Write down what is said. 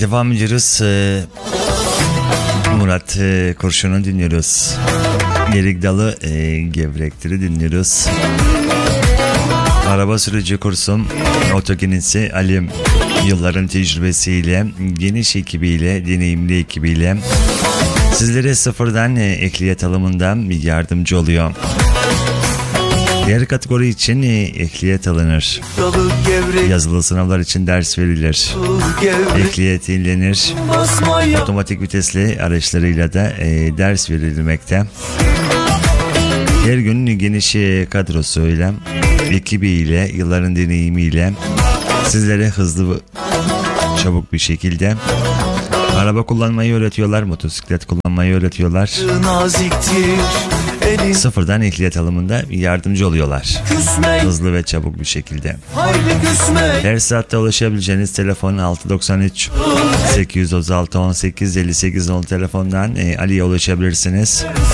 Devam ediyoruz. Murat Kurşun'u dinliyoruz. Yerik Dalı Gevrekleri dinliyoruz. Araba sürücü kursum otogenisi Alim yılların tecrübesiyle, geniş ekibiyle, deneyimli ekibiyle sizlere sıfırdan ehliyet alımından yardımcı oluyor. Diğer kategori için ehliyet alınır. Yazılı sınavlar için ders verilir. Ehliyet yenilenir. Otomatik vitesli araçlarıyla da ders verilmekte. Her gün geniş kadrosuyla, ekibiyle, yılların deneyimiyle sizlere hızlı, çabuk bir şekilde araba kullanmayı öğretiyorlar, motosiklet kullanmayı öğretiyorlar. Sıfırdan ehliyet alımında yardımcı oluyorlar. Hızlı ve çabuk bir şekilde. Her saatte ulaşabileceğiniz telefon 693 836 18 58 telefondan Ali'ye ulaşabilirsiniz.